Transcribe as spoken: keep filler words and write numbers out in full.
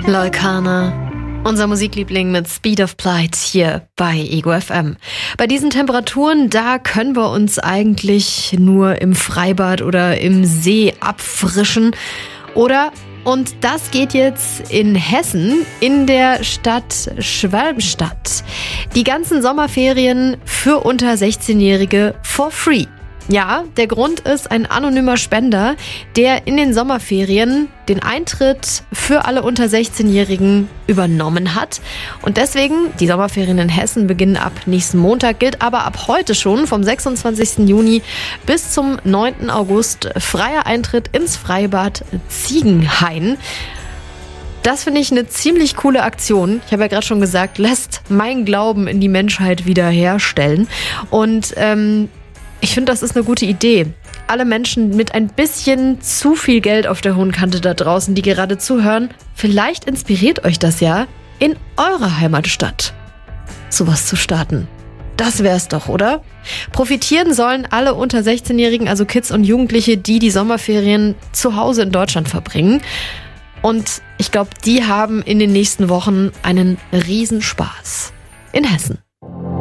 Leucana, unser Musikliebling mit Speed of Flight hier bei Ego F M. Bei diesen Temperaturen, da können wir uns eigentlich nur im Freibad oder im See abfrischen. Oder, und das geht jetzt in Hessen, in der Stadt Schwalbenstadt. Die ganzen Sommerferien für unter sechzehnjährige for free. Ja, der Grund ist ein anonymer Spender, der in den Sommerferien den Eintritt für alle unter sechzehnjährigen übernommen hat. Und deswegen, die Sommerferien in Hessen beginnen ab nächsten Montag, gilt aber ab heute schon vom sechsundzwanzigsten Juni bis zum neunten August freier Eintritt ins Freibad Ziegenhain. Das finde ich eine ziemlich coole Aktion. Ich habe ja gerade schon gesagt, lässt mein Glauben in die Menschheit wiederherstellen. Und ähm, ich finde, das ist eine gute Idee. Alle Menschen mit ein bisschen zu viel Geld auf der hohen Kante da draußen, die gerade zuhören, vielleicht inspiriert euch das ja, in eurer Heimatstadt sowas zu starten. Das wär's doch, oder? Profitieren sollen alle unter sechzehnjährigen, also Kids und Jugendliche, die die Sommerferien zu Hause in Deutschland verbringen. Und ich glaube, die haben in den nächsten Wochen einen Riesenspaß in Hessen.